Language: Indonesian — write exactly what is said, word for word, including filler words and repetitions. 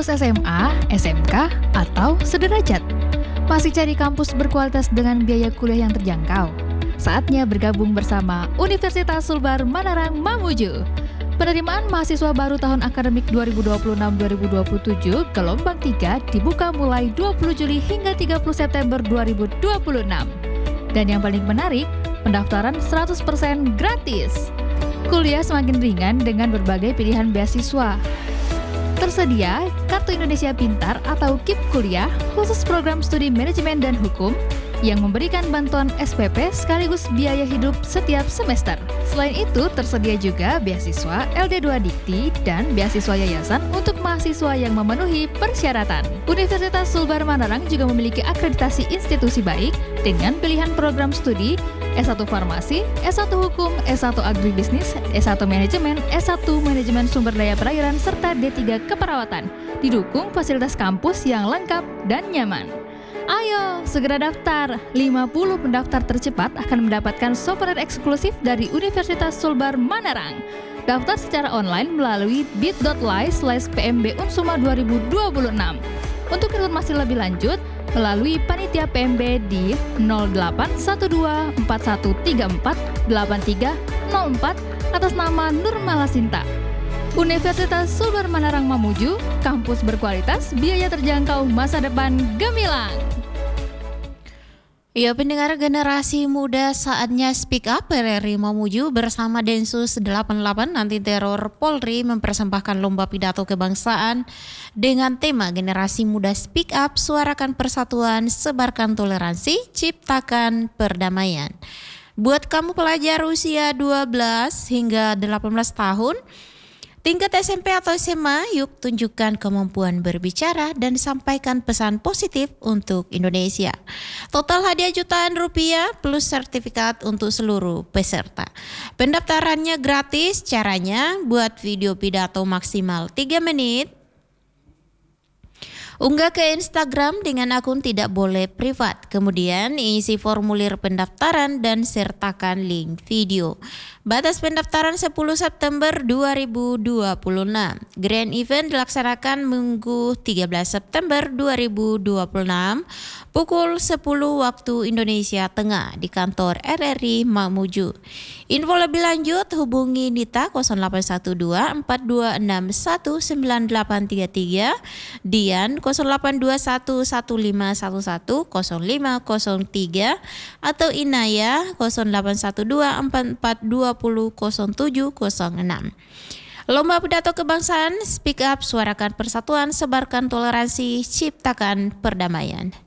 lulus S M A, S M K, atau sederajat? Masih cari kampus berkualitas dengan biaya kuliah yang terjangkau? Saatnya bergabung bersama Universitas Sulbar Manarang Mamuju. Penerimaan mahasiswa baru tahun akademik dua ribu dua puluh enam dua ribu dua puluh tujuh gelombang tiga dibuka mulai dua puluh Juli hingga tiga puluh September dua ribu dua puluh enam. Dan yang paling menarik, pendaftaran seratus persen gratis. Kuliah semakin ringan dengan berbagai pilihan beasiswa. Tersedia Kartu Indonesia Pintar atau KIP Kuliah khusus program studi manajemen dan hukum yang memberikan bantuan S P P sekaligus biaya hidup setiap semester. Selain itu, tersedia juga beasiswa L D dua Dikti dan beasiswa yayasan untuk mahasiswa yang memenuhi persyaratan. Universitas Sulbar Manarang juga memiliki akreditasi institusi baik dengan pilihan program studi S satu Farmasi, S satu Hukum, S satu Agribisnis, S satu Manajemen, S satu Manajemen Sumber Daya Perairan, serta D tiga Keperawatan. Didukung fasilitas kampus yang lengkap dan nyaman. Ayo, segera daftar. lima puluh pendaftar tercepat akan mendapatkan souvenir eksklusif dari Universitas Sulbar Manarang. Daftar secara online melalui bit.ly slash pmbunsuma dua ribu dua puluh enam. Untuk informasi lebih lanjut, melalui Panitia P M B di nol delapan satu dua empat satu tiga empat delapan tiga nol empat atas nama Nurmala Sinta. Universitas Sulbar Manarang Mamuju, kampus berkualitas, biaya terjangkau, masa depan gemilang. Ya, pendengar generasi muda, saatnya Speak Up. R R I Mamuju bersama Densus delapan puluh delapan Anti Teror Polri mempersembahkan lomba pidato kebangsaan dengan tema Generasi Muda Speak Up, suarakan persatuan, sebarkan toleransi, ciptakan perdamaian. Buat kamu pelajar usia dua belas hingga delapan belas tahun, tingkat S M P atau S M A, yuk tunjukkan kemampuan berbicara dan sampaikan pesan positif untuk Indonesia. Total hadiah jutaan rupiah plus sertifikat untuk seluruh peserta. Pendaftarannya gratis, caranya buat video pidato maksimal tiga menit. Unggah ke Instagram dengan akun tidak boleh privat. Kemudian isi formulir pendaftaran dan sertakan link video. Batas pendaftaran sepuluh September dua ribu dua puluh enam. Grand event dilaksanakan Minggu tiga belas September dua ribu dua puluh enam pukul sepuluh waktu Indonesia Tengah di kantor R R I Mamuju. Info lebih lanjut hubungi Nita nol delapan satu dua empat dua enam satu sembilan delapan tiga tiga, Dian nol delapan dua satu satu lima satu satu nol lima nol tiga atau Inaya nol delapan satu dua empat empat dua nol nol tujuh nol enam. Lomba pidato kebangsaan Speak Up, suarakan persatuan, sebarkan toleransi, ciptakan perdamaian.